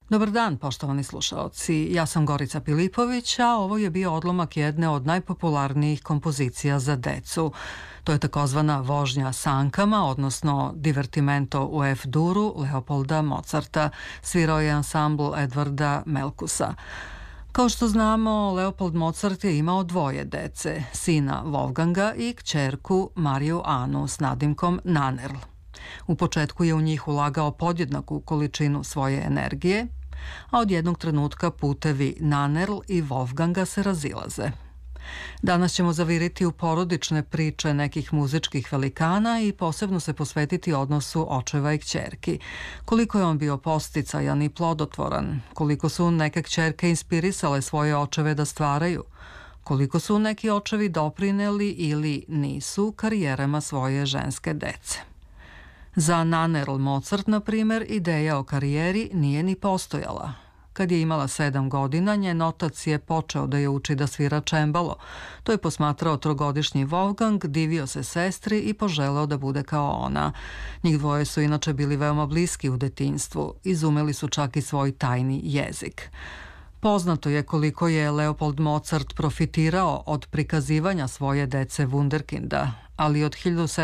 Dobar dan, poštovani slušaoci. Ja sam Gorica Pilipović, a ovo je bio odlomak jedne od najpopularnijih kompozicija za decu. To je takozvana vožnja sankama, odnosno divertimento u F-duru Leopolda Mozarta. Svirao je ansambl Edvarda Melkusa. Kao što znamo, Leopold Mozart je imao dvoje dece, sina Wolfganga i kćerku Mariju Anu s nadimkom Nannerl. U početku je u njih ulagao podjednaku količinu svoje energije, a od jednog trenutka putevi Nannerl i Wolfganga se razilaze. Danas ćemo zaviriti u porodične priče nekih muzičkih velikana i posebno se posvetiti odnosu očeva i kćerki. Koliko je on bio podsticajan i plodotvoran, koliko su neke kćerke inspirisale svoje očeve da stvaraju, koliko su neki očevi doprineli ili nisu karijerama svoje ženske dece. Za Nannerl Mozart, na primjer, ideja o karijeri nije ni postojala. Kad je imala 7 godina, njen otac je počeo da je uči da svira čembalo. To je posmatrao trogodišnji Wolfgang, divio se sestri i poželeo da bude kao ona. Njih dvoje su inače bili veoma bliski u detinjstvu, izumeli su čak i svoj tajni jezik. Poznato je koliko je Leopold Mozart profitirao od prikazivanja svoje dece Wunderkinda, ali od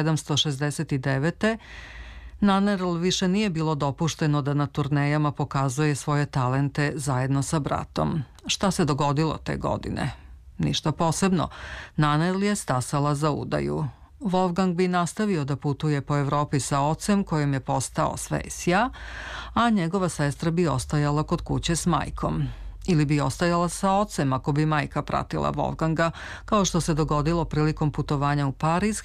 1769. Nannerl više nije bilo dopušteno da na turnejama pokazuje svoje talente zajedno sa bratom. Šta se dogodilo te godine? Ništa posebno. Nannerl je stasala za udaju. Wolfgang bi nastavio da putuje po Evropi sa ocem kojem je postao svesja, a njegova sestra bi ostajala kod kuće s majkom. Ili bi ostajala sa ocem ako bi majka pratila Wolfganga, kao što se dogodilo prilikom putovanja u Pariz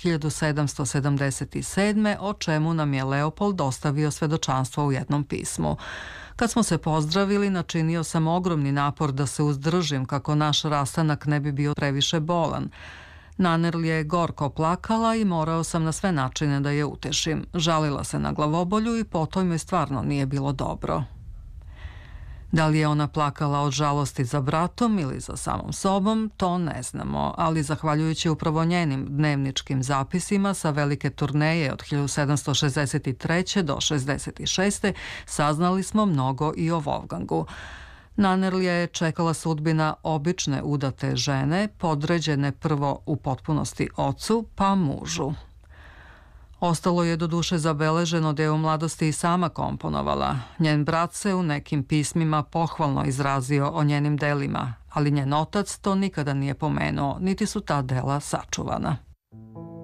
1777. o čemu nam je Leopold dostavio svedočanstvo u jednom pismu. Kad smo se pozdravili, načinio sam ogromni napor da se uzdržim kako naš rastanak ne bi bio previše bolan. Nannerl je gorko plakala i morao sam na sve načine da je utešim. Žalila se na glavobolju i potom joj stvarno nije bilo dobro. Da li je ona plakala od žalosti za bratom ili za samom sobom, to ne znamo, ali zahvaljujući upravo njenim dnevničkim zapisima sa velike turneje od 1763. do 66. saznali smo mnogo i o Wolfgangu. Nannerl je čekala sudbina obične udate žene, podređene prvo u potpunosti ocu, pa mužu. Ostalo je do duše zabeleženo da je u mladosti i sama komponovala. Njen brat se u nekim pismima pohvalno izrazio o njenim delima, ali njen otac to nikada nije pomenuo, niti su ta dela sačuvana.